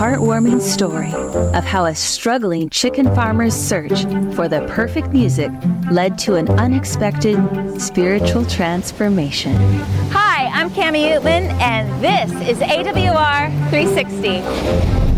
heartwarming story of how a struggling chicken farmer's search for the perfect music led to an unexpected spiritual transformation. Hi, I'm Cami Utman, and this is AWR 360.